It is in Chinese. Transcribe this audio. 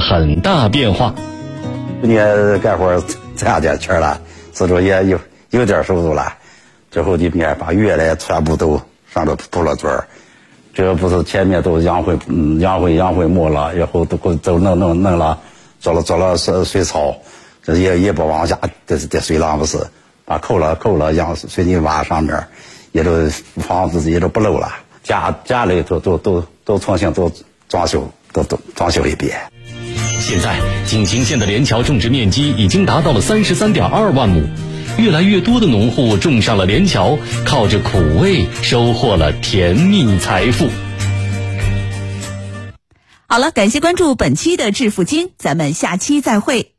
很大变化。 去年干活挣下点钱了，自主也有点收入了，之后今年把月来全部都上了铺了墩儿，这不是前面都养灰没了，以后都弄了，做了水草，这也不往下，这水浪不是把扣了养水泥瓦上面，也都房子也都不漏了，家里头都重新都装修一遍。 现在景清县的连桥种植面积已经达到了33.2万亩，越来越多的农户种上了连桥，靠着苦味收获了甜蜜财富。 好了，感谢关注本期的致富经，咱们下期再会。